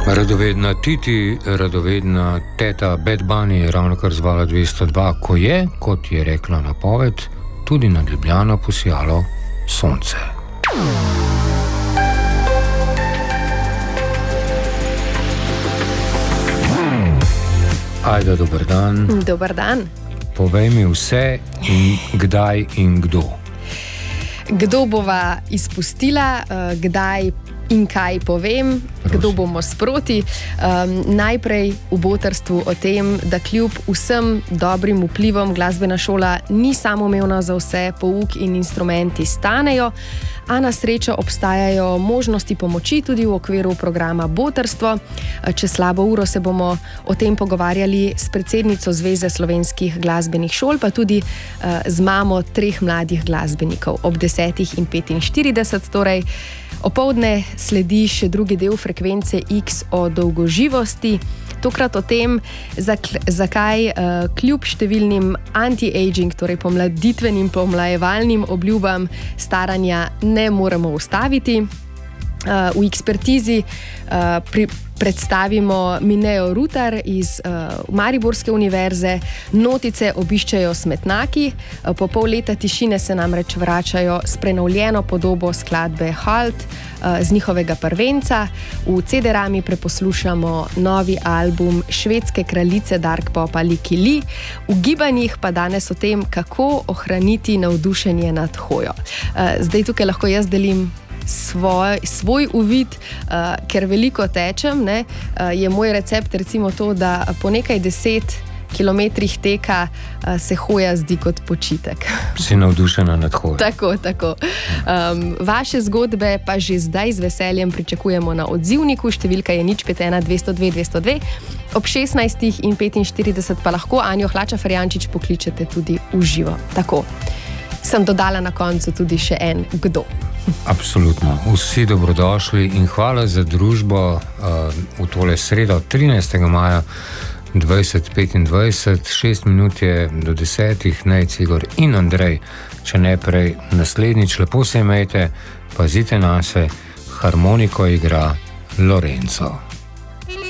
Radovedna Titi, radovedna teta Bad Bunny je ravno kar zvala 202, ko je, kot je rekla napoved, tudi nad Ljubljano posijalo sonce. Ajda, dober dan. Dober dan. Povej mi vse in kdaj in kdo. Kdo bova izpustila, kdaj in kaj povem, kdo bomo sproti. Najprej v botrstvu o tem, da kljub vsem dobrim vplivom glasbena šola ni samoumevna za vse, pouk in instrumenti stanejo, a na srečo obstajajo možnosti pomoči tudi v okviru programa Botrstvo. Čez slabo uro se bomo o tem pogovarjali s predsednico Zveze slovenskih glasbenih šol, pa tudi z mamo 3 mladih glasbenikov. Ob 10:45 torej. Opoldne sledi še drugi del frekvence X o dolgoživosti. Tokrat o tem, zakaj kljub številnim anti-aging, torej pomladitvenim, pomlajevalnim obljubam staranja ne moremo ustaviti. V ekspertizi predstavimo Minejo Rutar iz Mariborske univerze. Notice obiščajo smetnaki. Po pol leta tišine se namreč vračajo s prenovljeno podobo skladbe Halt z njihovega prvenca. V CD-rami preposlušamo novi album švedske kraljice dark popa Liki Li. V gibanjih pa danes o tem, kako ohraniti navdušenje nad hojo. Zdaj tukaj lahko jaz delim svoj uvid, ker veliko tečem, ne, je moj recept recimo to, da po nekaj 10 kilometrih teka se hoja zdi kot počitek. Si navdušena nad hojo. Tako. Vaše zgodbe pa že zdaj z veseljem pričakujemo na odzivniku, številka je 051 202 202. Ob 16:45 pa lahko Anjo Hlača-Ferjančič pokličete tudi v živo. Tako. Sem dodala na koncu tudi še en kdo. Absolutno. Vsi dobrodošli in hvala za družbo v tole sredo 13. maja 2025. 6 minut je do 10. Nej, Igor in Andrej, če ne prej naslednjič. Lepo se imejte, pazite nase, harmoniko igra Lorenzo.